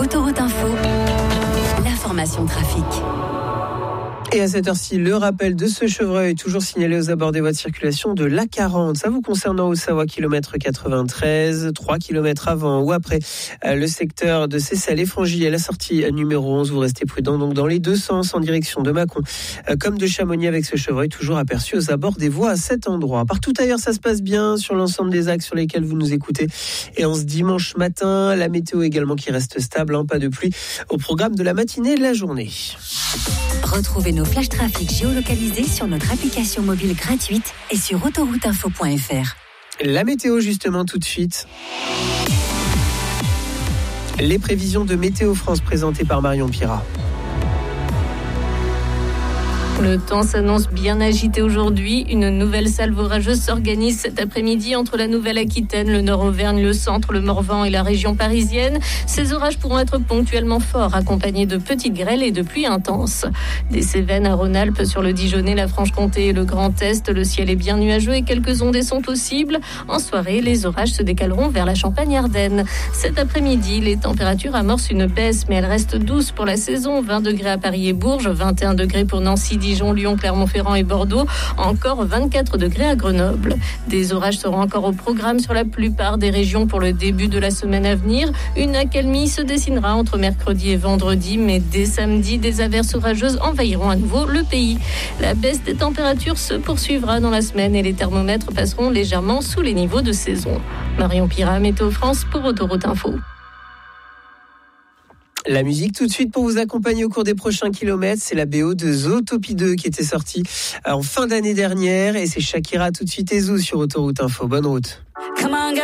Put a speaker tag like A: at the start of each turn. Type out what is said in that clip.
A: Autoroute Info, l'information trafic.
B: Et à cette heure-ci, le rappel de ce chevreuil, toujours signalé aux abords des voies de circulation de l'A40. Ça vous concerne en Haute-Savoie, kilomètre 93, 3 km avant ou après le secteur de Cesselles et Frangy à la sortie numéro 11. Vous restez prudent donc dans les deux sens en direction de Mâcon comme de Chamonix avec ce chevreuil toujours aperçu aux abords des voies à cet endroit. Partout ailleurs, ça se passe bien sur l'ensemble des axes sur lesquels vous nous écoutez. Et en ce dimanche matin, la météo également qui reste stable, pas de pluie au programme de la matinée et de la journée.
A: Retrouvez nos flash trafic géolocalisés sur notre application mobile gratuite et sur autorouteinfo.fr.
B: La météo justement tout de suite. Les prévisions de Météo France présentées par Marion Pirat.
C: Le temps s'annonce bien agité aujourd'hui. Une nouvelle salve orageuse s'organise cet après-midi entre la Nouvelle-Aquitaine, le Nord-Auvergne, le centre, le Morvan et la région parisienne. Ces orages pourront être ponctuellement forts, accompagnés de petites grêles et de pluies intenses. Des Cévennes à Rhône-Alpes, sur le Dijonais, la Franche-Comté et le Grand Est, le ciel est bien nuageux et quelques ondées sont possibles. En soirée, les orages se décaleront vers la Champagne-Ardenne. Cet après-midi, les températures amorcent une baisse, mais elles restent douces pour la saison. 20 degrés à Paris et Bourges, 21 degrés pour Nancy, Dijon, Lyon, Clermont-Ferrand et Bordeaux, encore 24 degrés à Grenoble. Des orages seront encore au programme sur la plupart des régions pour le début de la semaine à venir. Une accalmie se dessinera entre mercredi et vendredi, mais dès samedi, des averses orageuses envahiront à nouveau le pays. La baisse des températures se poursuivra dans la semaine et les thermomètres passeront légèrement sous les niveaux de saison. Marion Pirat, Météo France pour Autoroute Info.
B: La musique tout de suite pour vous accompagner au cours des prochains kilomètres. C'est la BO de Zootopie 2 qui était sortie en fin d'année dernière. Et c'est Shakira tout de suite et Zou sur Autoroute Info. Bonne route.